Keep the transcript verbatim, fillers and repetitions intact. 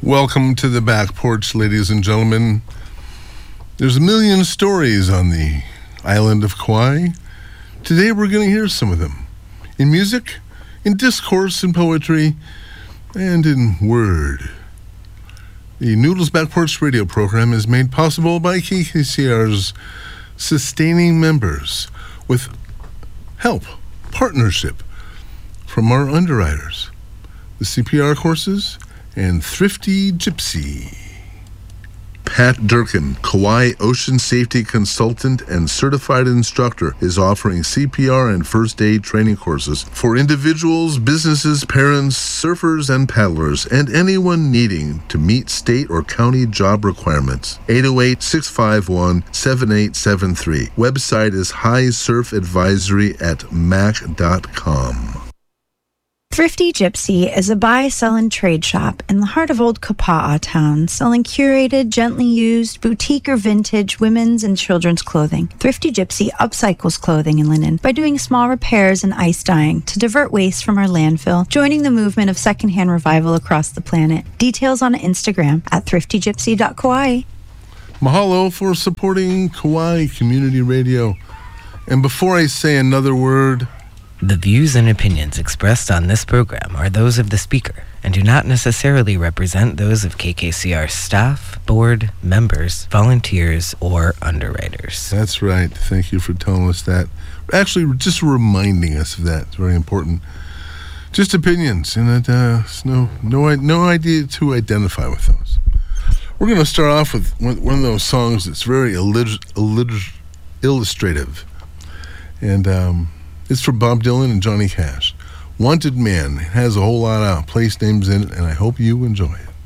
Welcome to the back porch, ladies and gentlemen. There's a million stories on the island of Kauai. Today we're going to hear some of them. In music, in discourse, in poetry, and in word. The Noodles Back Porch radio program is made possible by K K C R's sustaining members with help, partnership from our underwriters, the C P R courses, and Thrifty Gypsy. Pat Durkin, Kauai Ocean Safety Consultant and Certified Instructor, is offering C P R and first aid training courses for individuals, businesses, parents, surfers, and paddlers, and anyone needing to meet state or county job requirements. eight oh eight, six five one, seven eight seven three. Website is high surf advisory at mac dot com. Thrifty Gypsy is a buy, sell, and trade shop in the heart of Old Kapa'a Town, selling curated, gently used, boutique or vintage women's and children's clothing. Thrifty Gypsy upcycles clothing and linen by doing small repairs and ice dyeing to divert waste from our landfill, joining the movement of secondhand revival across the planet. Details on Instagram at thrifty gypsy dot kauai. Mahalo for supporting Kauai Community Radio. And before I say another word, the views and opinions expressed on this program are those of the speaker and do not necessarily represent those of K K C R staff, board, members, volunteers, or underwriters. That's right. Thank you for telling us that. Actually, just reminding us of that. It's very important. Just opinions, and it, uh, it's no, no, no idea to identify with those. We're going to start off with one of those songs that's very illig- illig- illustrative. And, um... it's from Bob Dylan and Johnny Cash. Wanted Man. It has a whole lot of place names in it, and I hope you enjoy it.